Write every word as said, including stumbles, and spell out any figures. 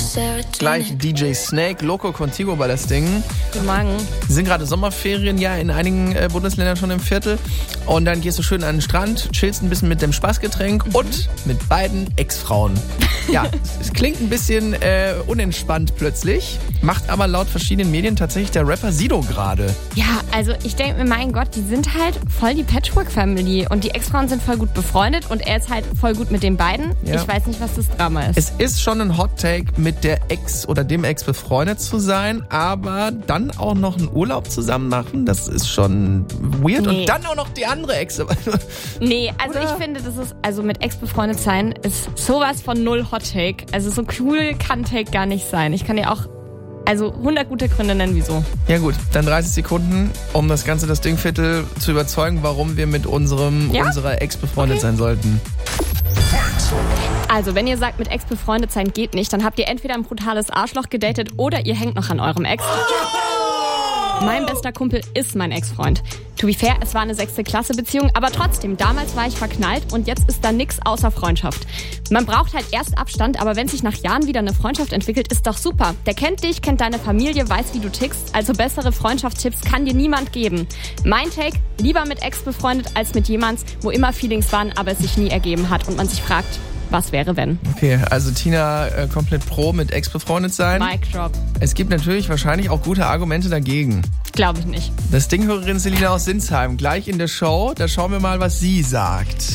Gleich D J Snake, Loco Contigo bei das Ding. Guten Morgen. Sind gerade Sommerferien, ja, in einigen äh, Bundesländern schon im Viertel. Und dann gehst du schön an den Strand, chillst ein bisschen mit dem Spaßgetränk mhm. und mit beiden Ex-Frauen. Ja, es klingt ein bisschen äh, unentspannt plötzlich, macht aber laut verschiedenen Medien tatsächlich der Rapper Sido gerade. Ja, also ich denke mir, mein Gott, die sind halt voll die Patchwork-Family und die Ex-Frauen sind voll gut befreundet und er ist halt voll gut mit den beiden. Ja. Ich weiß nicht, was das Drama ist. Es ist schon ein Hot-Take, mit der Ex oder dem Ex befreundet zu sein, aber dann auch noch einen Urlaub zusammen machen, das ist schon weird. Nee. Und dann auch noch die andere Ex. Nee, also oder? Ich finde, das ist, also mit Ex befreundet sein ist sowas von null Hot-Take. Also so cool kann Take gar nicht sein. Ich kann dir auch also hundert gute Gründe nennen, wieso. Ja gut, dann dreißig Sekunden, um das ganze das Dingviertel zu überzeugen, warum wir mit unserem ja? unserer Ex befreundet okay. sein sollten. Also, wenn ihr sagt, mit Ex befreundet sein geht nicht, dann habt ihr entweder ein brutales Arschloch gedatet oder ihr hängt noch an eurem Ex. Mein bester Kumpel ist mein Ex-Freund. To be fair, es war eine sechste Klasse Beziehung, aber trotzdem, damals war ich verknallt und jetzt ist da nix außer Freundschaft. Man braucht halt erst Abstand, aber wenn sich nach Jahren wieder eine Freundschaft entwickelt, ist doch super. Der kennt dich, kennt deine Familie, weiß, wie du tickst, also bessere Freundschaftstipps kann dir niemand geben. Mein Take, lieber mit Ex befreundet als mit jemands, wo immer Feelings waren, aber es sich nie ergeben hat und man sich fragt, was wäre, wenn? Okay, also Tina äh, komplett pro mit Ex befreundet sein. Mic drop. Es gibt natürlich wahrscheinlich auch gute Argumente dagegen. Glaube ich nicht. Das Dinghörerin Selina aus Sinsheim, gleich in der Show. Da schauen wir mal, was sie sagt.